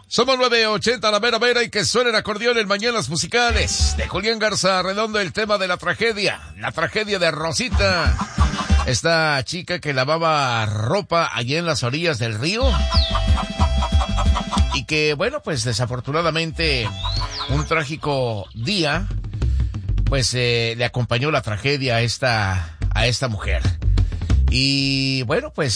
Somos 980 la mera y que suene el acordeón en Mañanas Musicales. De Julián Garza Redondo, el tema de la tragedia de Rosita. Esta chica que lavaba ropa allí en las orillas del río. Y que, bueno, pues desafortunadamente un trágico día, pues le acompañó la tragedia a esta mujer. Y bueno, pues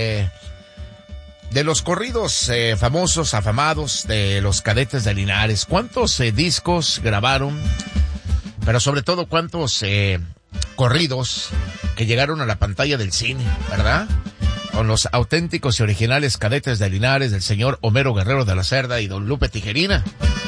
de los corridos famosos, afamados de los Cadetes de Linares, ¿cuántos discos grabaron? Pero sobre todo, ¿cuántos corridos que llegaron a la pantalla del cine, verdad? Con los auténticos y originales Cadetes de Linares del señor Homero Guerrero de la Cerda y don Lupe Tijerina.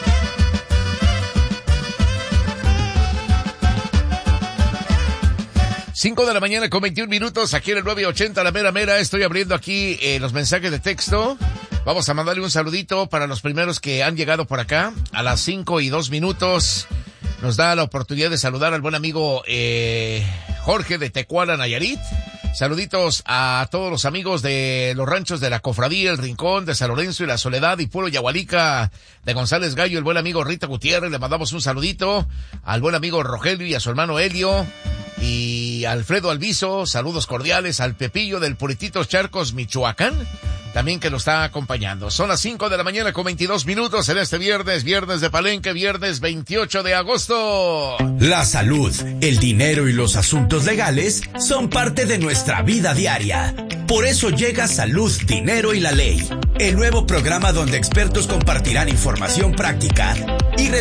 5 de la mañana con 21 minutos, aquí en el 980 la mera. Estoy abriendo aquí los mensajes de texto. Vamos a mandarle un saludito para los primeros que han llegado por acá. A las 5:02 nos da la oportunidad de saludar al buen amigo Jorge de Tecuala, Nayarit. Saluditos a todos los amigos de los ranchos de la Cofradía, El Rincón, de San Lorenzo y La Soledad, y Puro Yahualica, de González Gallo, el buen amigo Rita Gutiérrez. Le mandamos un saludito al buen amigo Rogelio y a su hermano Helio. Y Alfredo Alviso, saludos cordiales al Pepillo del Purititos Charcos, Michoacán, también que nos está acompañando. Son las 5 de la mañana con 22 minutos en este viernes de Palenque, viernes 28 de agosto. La salud, el dinero y los asuntos legales son parte de nuestra vida diaria. Por eso llega Salud, Dinero y la Ley, el nuevo programa donde expertos compartirán información práctica